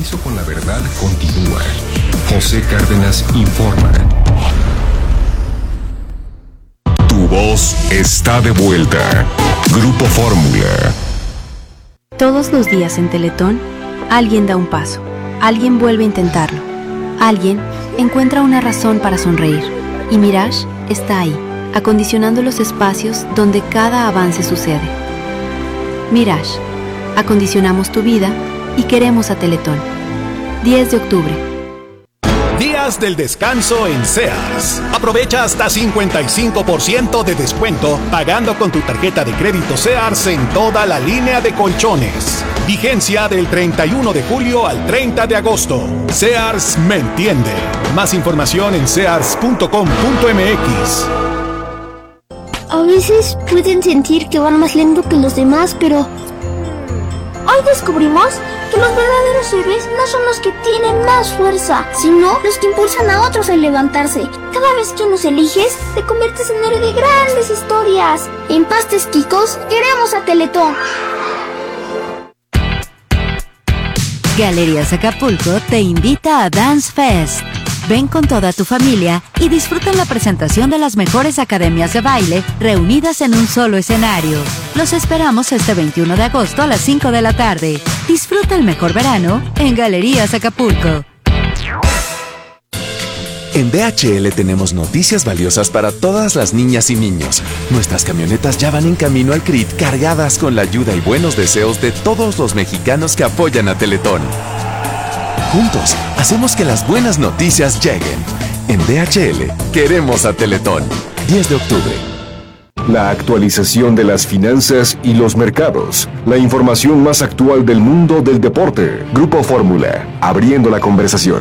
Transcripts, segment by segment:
compromiso con la verdad continúa. José Cárdenas informa. Tu voz está de vuelta. Grupo Fórmula. Todos los días en Teletón, alguien da un paso, alguien vuelve a intentarlo, alguien encuentra una razón para sonreír. Y Mirage está ahí, acondicionando los espacios donde cada avance sucede. Mirage, acondicionamos tu vida y queremos a Teletón. 10 de octubre. Días del descanso en Sears. Aprovecha hasta 55% de descuento pagando con tu tarjeta de crédito Sears en toda la línea de colchones. Vigencia del 31 de julio al 30 de agosto. Sears me entiende. Más información en sears.com.mx. A veces pueden sentir que van más lento que los demás, pero hoy descubrimos que los verdaderos héroes no son los que tienen más fuerza, sino los que impulsan a otros a levantarse. Cada vez que nos eliges, te conviertes en héroe de grandes historias. En Pastes Quicos, queremos a Teletón. Galerías Acapulco te invita a Dance Fest. Ven con toda tu familia y disfruta la presentación de las mejores academias de baile reunidas en un solo escenario. Los esperamos este 21 de agosto a las 5 de la tarde. Disfruta el mejor verano en Galerías Acapulco. En DHL tenemos noticias valiosas para todas las niñas y niños. Nuestras camionetas ya van en camino al CRIT cargadas con la ayuda y buenos deseos de todos los mexicanos que apoyan a Teletón. Juntos, hacemos que las buenas noticias lleguen. En DHL, queremos a Teletón. 10 de octubre. La actualización de las finanzas y los mercados. La información más actual del mundo del deporte. Grupo Fórmula, abriendo la conversación.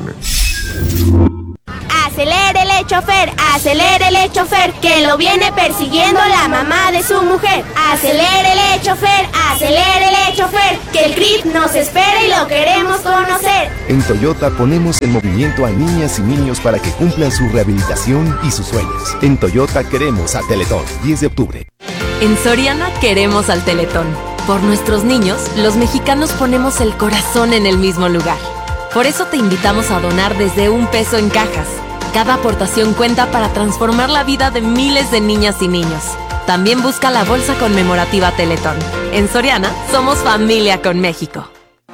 Acelérele, chofer, que lo viene persiguiendo la mamá de su mujer. Acelérele, chofer, que el CRIT nos espera y lo queremos conocer. En Toyota ponemos en movimiento a niñas y niños para que cumplan su rehabilitación y sus sueños. En Toyota queremos a Teletón. 10 de octubre. En Soriana queremos al Teletón. Por nuestros niños, los mexicanos ponemos el corazón en el mismo lugar. Por eso te invitamos a donar desde $1 en cajas. Cada aportación cuenta para transformar la vida de miles de niñas y niños. También busca la bolsa conmemorativa Teletón. En Soriana, somos familia con México.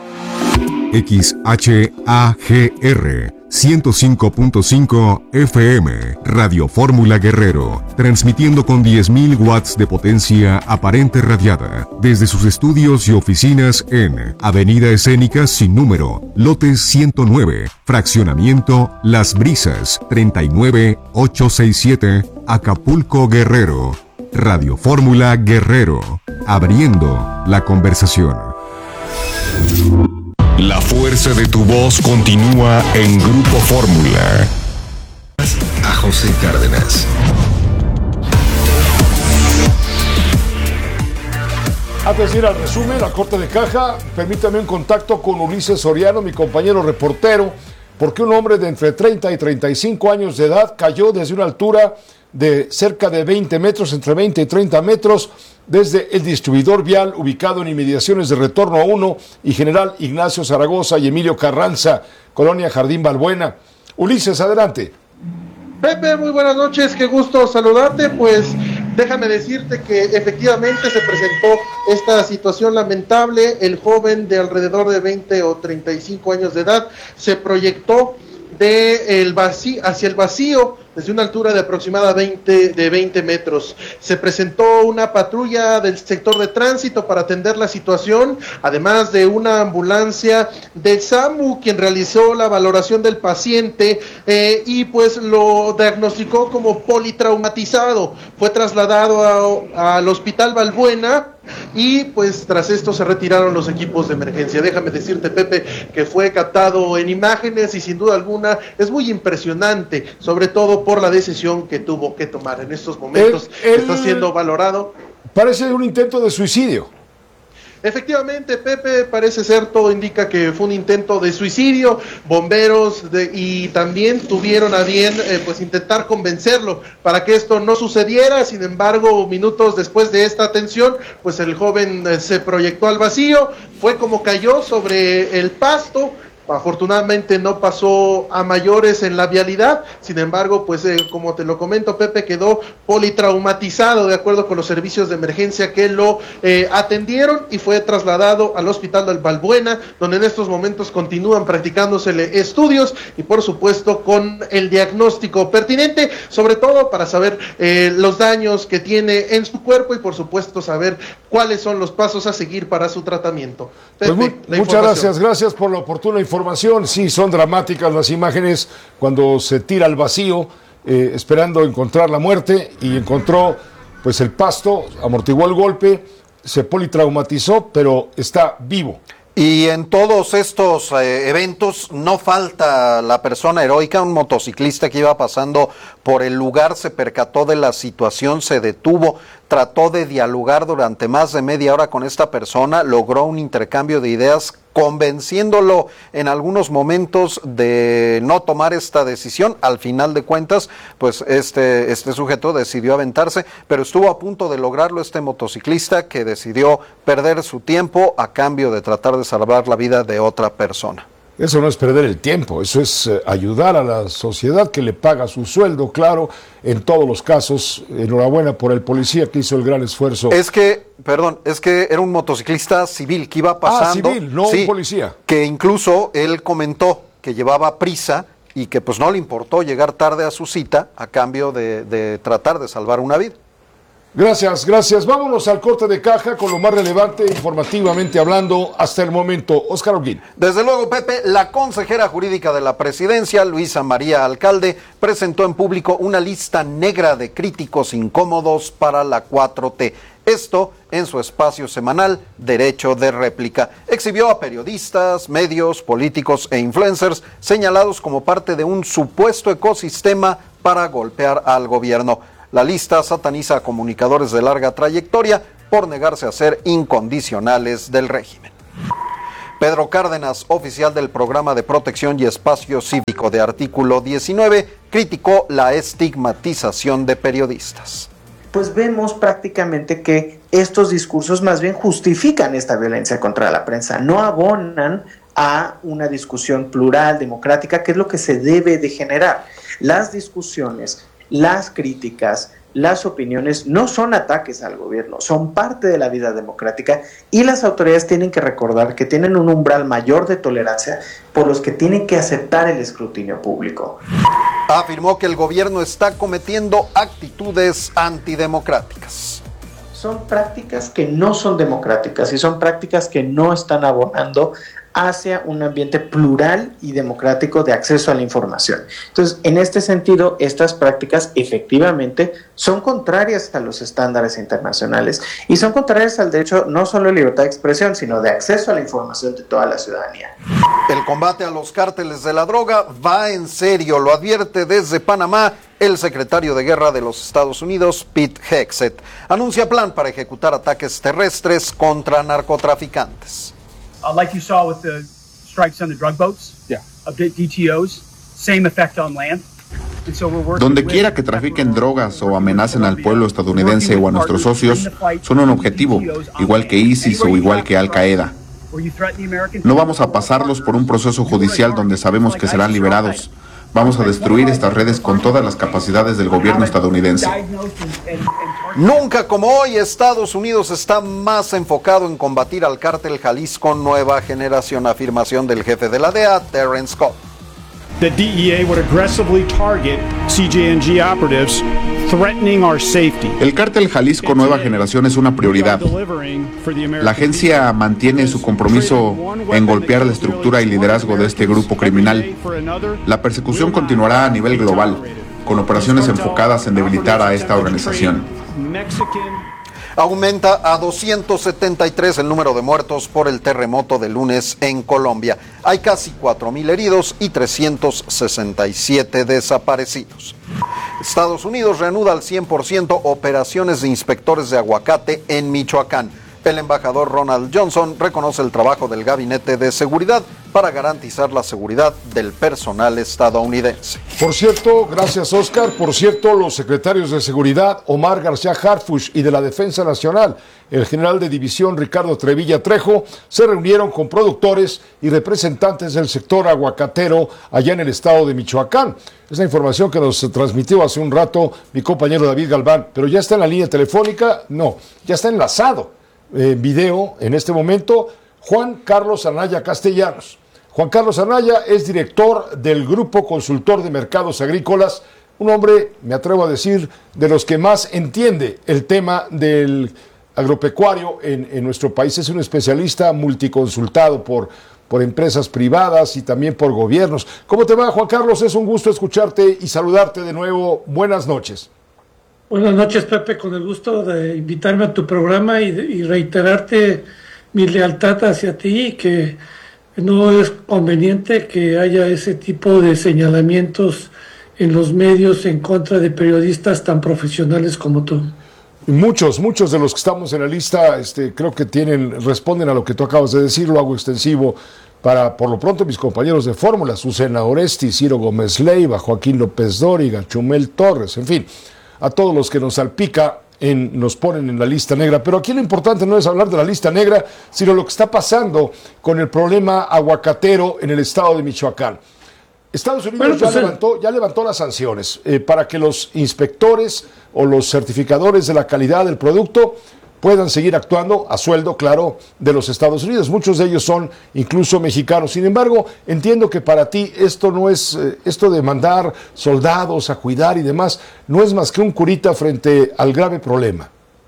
XHAGR 105.5 FM, Radio Fórmula Guerrero, transmitiendo con 10.000 watts de potencia aparente radiada, desde sus estudios y oficinas en Avenida Escénica sin número, lote 109, fraccionamiento Las Brisas, 39867, Acapulco, Guerrero. Radio Fórmula Guerrero, abriendo la conversación. La fuerza de tu voz continúa en Grupo Fórmula. A José Cárdenas. Antes de ir al resumen, al corte de caja, permítame un contacto con Ulises Soriano, mi compañero reportero, porque un hombre de entre 30 y 35 años de edad cayó desde una altura de cerca de 20 metros, entre 20 y 30 metros, desde el distribuidor vial ubicado en inmediaciones de Retorno 1 y General Ignacio Zaragoza y Emilio Carranza, Colonia Jardín Balbuena. Ulises, adelante. Pepe, muy buenas noches, qué gusto saludarte. Pues déjame decirte que efectivamente se presentó esta situación lamentable. El joven de alrededor de 20 o 35 años de edad se proyectó hacia el vacío desde una altura de aproximadamente 20 metros. Se presentó una patrulla del sector de tránsito para atender la situación, además de una ambulancia del SAMU, quien realizó la valoración del paciente y pues lo diagnosticó como politraumatizado. Fue trasladado al Hospital Balbuena y pues tras esto se retiraron los equipos de emergencia. Déjame decirte, Pepe, que fue captado en imágenes y sin duda alguna es muy impresionante, sobre todo por la decisión que tuvo que tomar en estos momentos. Está siendo valorado. Parece un intento de suicidio. Efectivamente, Pepe, parece ser, todo indica que fue un intento de suicidio. Bomberos y también tuvieron a bien pues intentar convencerlo para que esto no sucediera. Sin embargo, minutos después de esta atención, pues el joven se proyectó al vacío, fue como cayó sobre el pasto Afortunadamente no pasó a mayores en la vialidad, sin embargo, pues como te lo comento, Pepe, quedó politraumatizado de acuerdo con los servicios de emergencia que lo atendieron y fue trasladado al hospital del Balbuena, donde en estos momentos continúan practicándosele estudios y por supuesto con el diagnóstico pertinente, sobre todo para saber los daños que tiene en su cuerpo y por supuesto saber cuáles son los pasos a seguir para su tratamiento. Pepe, pues muchas gracias por la oportuna información. Sí, son dramáticas las imágenes cuando se tira al vacío esperando encontrar la muerte y encontró pues el pasto, amortiguó el golpe, se politraumatizó, pero está vivo. Y en todos estos eventos no falta la persona heroica. Un motociclista que iba pasando por el lugar se percató de la situación, se detuvo, trató de dialogar durante más de media hora con esta persona, logró un intercambio de ideas, convenciéndolo en algunos momentos de no tomar esta decisión. Al final de cuentas, pues este sujeto decidió aventarse, pero estuvo a punto de lograrlo este motociclista que decidió perder su tiempo a cambio de tratar de salvar la vida de otra persona. Eso no es perder el tiempo, eso es ayudar a la sociedad que le paga su sueldo, claro, en todos los casos. Enhorabuena por el policía que hizo el gran esfuerzo. Es que era un motociclista civil que iba pasando. Civil, no un policía. Que incluso él comentó que llevaba prisa y que pues no le importó llegar tarde a su cita a cambio de tratar de salvar una vida. Gracias. Vámonos al corte de caja con lo más relevante informativamente hablando hasta el momento. Óscar Holguín. Desde luego, Pepe, la consejera jurídica de la presidencia, Luisa María Alcalde, presentó en público una lista negra de críticos incómodos para la 4T. Esto en su espacio semanal Derecho de Réplica. Exhibió a periodistas, medios, políticos e influencers señalados como parte de un supuesto ecosistema para golpear al gobierno. La lista sataniza a comunicadores de larga trayectoria por negarse a ser incondicionales del régimen. Pedro Cárdenas, oficial del Programa de Protección y Espacio Cívico de Artículo 19, criticó la estigmatización de periodistas. Pues vemos prácticamente que estos discursos más bien justifican esta violencia contra la prensa, no abonan a una discusión plural, democrática, que es lo que se debe de generar. Las discusiones, las críticas, las opiniones no son ataques al gobierno, son parte de la vida democrática y las autoridades tienen que recordar que tienen un umbral mayor de tolerancia por los que tienen que aceptar el escrutinio público. Afirmó que el gobierno está cometiendo actitudes antidemocráticas. Son prácticas que no son democráticas y son prácticas que no están abonando hacia un ambiente plural y democrático de acceso a la información. Entonces, en este sentido, estas prácticas efectivamente son contrarias a los estándares internacionales y son contrarias al derecho no solo de libertad de expresión, sino de acceso a la información de toda la ciudadanía. El combate a los cárteles de la droga va en serio, lo advierte desde Panamá el secretario de Guerra de los Estados Unidos, Pete Hegseth. Anuncia plan para ejecutar ataques terrestres contra narcotraficantes. Like you saw with the strikes on the drug boats, DTOs, same effect on land. Donde quiera que trafiquen drogas o amenacen al pueblo estadounidense o a nuestros socios, son un objetivo, igual que ISIS o igual que Al-Qaeda. No vamos a pasarlos por un proceso judicial donde sabemos que serán liberados. Vamos a destruir estas redes con todas las capacidades del gobierno estadounidense. Nunca como hoy, Estados Unidos está más enfocado en combatir al cártel Jalisco Nueva Generación, afirmación del jefe de la DEA, Terrence Scott. The DEA would aggressively target CJNG operatives, threatening our safety. El cártel Jalisco Nueva Generación es una prioridad. La agencia mantiene su compromiso en golpear la estructura y liderazgo de este grupo criminal. La persecución continuará a nivel global, con operaciones enfocadas en debilitar a esta organización. Aumenta a 273 el número de muertos por el terremoto de lunes en Colombia. Hay casi 4,000 heridos y 367 desaparecidos. Estados Unidos reanuda al 100% operaciones de inspectores de aguacate en Michoacán. El embajador Ronald Johnson reconoce el trabajo del Gabinete de Seguridad, para garantizar la seguridad del personal estadounidense. Por cierto, gracias Oscar, por cierto, los secretarios de Seguridad, Omar García Harfuch, y de la Defensa Nacional, el general de división Ricardo Trevilla Trejo, se reunieron con productores y representantes del sector aguacatero allá en el estado de Michoacán. Esa información que nos transmitió hace un rato mi compañero David Galván, pero ya está en la línea telefónica, no, ya está enlazado en video en este momento, Juan Carlos Anaya Castellanos. Juan Carlos Anaya es director del Grupo Consultor de Mercados Agrícolas, un hombre, me atrevo a decir, de los que más entiende el tema del agropecuario en nuestro país. Es un especialista multiconsultado por empresas privadas y también por gobiernos. ¿Cómo te va, Juan Carlos? Es un gusto escucharte y saludarte de nuevo. Buenas noches. Buenas noches, Pepe, con el gusto de invitarme a tu programa y reiterarte mi lealtad hacia ti, que no es conveniente que haya ese tipo de señalamientos en los medios en contra de periodistas tan profesionales como tú. Muchos de los que estamos en la lista creo que responden a lo que tú acabas de decir, lo hago extensivo para, por lo pronto, mis compañeros de fórmula, Susana Oresti, Ciro Gómez Leiva, Joaquín López Dóriga, Chumel Torres, en fin, a todos los que nos salpica, nos ponen en la lista negra. Pero aquí lo importante no es hablar de la lista negra, sino lo que está pasando con el problema aguacatero en el estado de Michoacán. Estados Unidos ya levantó las sanciones para que los inspectores o los certificadores de la calidad del producto puedan seguir actuando a sueldo, claro, de los Estados Unidos. Muchos de ellos son incluso mexicanos. Sin embargo, entiendo que para ti esto no es, esto de mandar soldados a cuidar y demás, no es más que un curita frente al grave problema.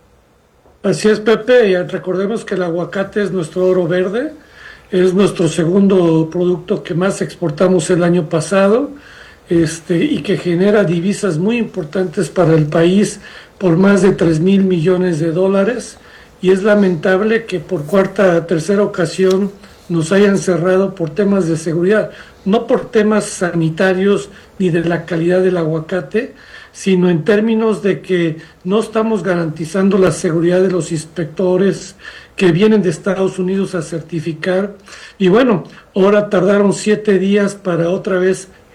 Así es, Pepe. Recordemos que el aguacate es nuestro oro verde. Es nuestro segundo producto que más exportamos el año pasado, y que genera divisas muy importantes para el país por más de 3,000 millones de dólares, y es lamentable que por tercera ocasión nos hayan cerrado por temas de seguridad, no por temas sanitarios ni de la calidad del aguacate, sino en términos de que no estamos garantizando la seguridad de los inspectores que vienen de Estados Unidos a certificar. Y bueno, ahora tardaron 7 días para otra vez